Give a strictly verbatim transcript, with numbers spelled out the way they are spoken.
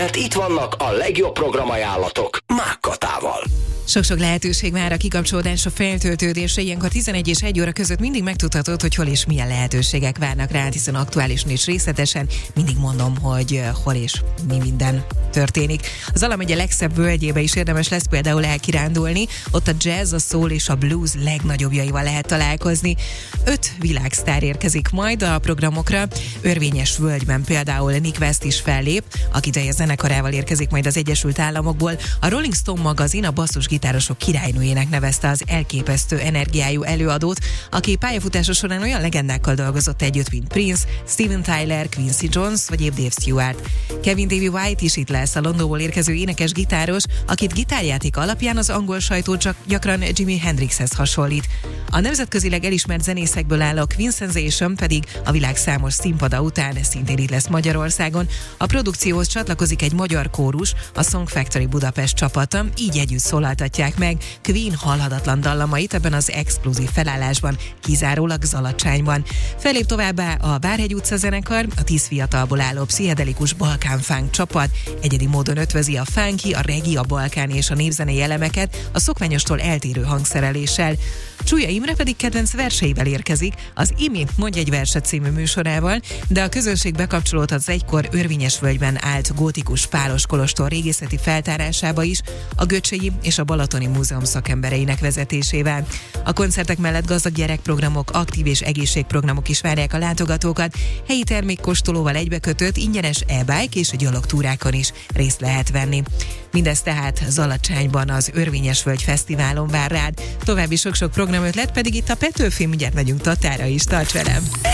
Mert itt vannak a legjobb programajánlatok Mákkatával. Sok-sok lehetőség vár a kikapcsolódás, a feltöltődésre. Ilyenkor tizenegy és egy óra között mindig megtudhatod, hogy hol és milyen lehetőségek várnak rá, hiszen aktuálisan és részletesen mindig mondom, hogy hol és mi minden történik. Az Alamegye legszebb völgyébe is érdemes lesz például elkirándulni, ott a jazz, a soul és a blues legnagyobbjaival lehet találkozni. Öt világsztár érkezik majd a programokra. Örvényes völgyben például Nick West is fellép, aki teljes zenekarával érkezik majd az Egyesült Államokból. A Rolling Stone magazin a basszusgitárosok királynőjének nevezte az elképesztő energiájú előadót, aki pályafutása során olyan legendákkal dolgozott együtt, mint Prince, Steven Tyler, Quincy Jones vagy épp Dave Stewart. Kevin Davy White is itt lesz, a Londonból érkező énekes gitáros, akit gitárjátéka alapján az angol sajtó csak gyakran Jimi Hendrixhez hasonlít. A nemzetközileg elismert zenészekből álló Queen Sensation pedig a világ számos színpada után szintén itt lesz Magyarországon. A produkcióhoz csatlakozik egy magyar kórus, a Song Factory Budapest csapata, így együtt szólaltatják meg Queen halhatatlan dallamait ebben az exkluzív felállásban, kizárólag Zalacsányban. Felép továbbá a Várhegy utca zenekar, a tíz fiatalból álló pszichedelikus balkán-funk csapat egyedi módon ötvözi a funky, a reggae, a balkán és a népzenei elemeket a szokványostól eltérő hangszereléssel. Csúlya Imre pedig kedvenc verseivel érkezik, az Imi Mondj egy verset című műsorával, de a közönség bekapcsolódhat az egykor Örvényes völgyben állt gótikus pálos kolostor régészeti feltárásába is, a Göcsei és a Balatoni Múzeum szakembereinek vezetésével. A koncertek mellett gazdag gyerekprogramok, aktív és egészségprogramok is várják a látogatókat, helyi termékkóstolóval egybekötött ingyenes e-bike és gyalogtúrákon is részt lehet venni. Mindez tehát Zalacsányban az Örvényes Völgy Fesztiválon vár rád. További sok-sok programötlet pedig itt a Petőfi, mindjárt megyünk Tatára is, tarts velem!